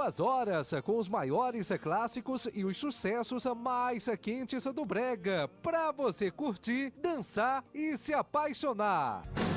2 horas com os maiores clássicos e os sucessos mais quentes do brega, pra você curtir, dançar e se apaixonar.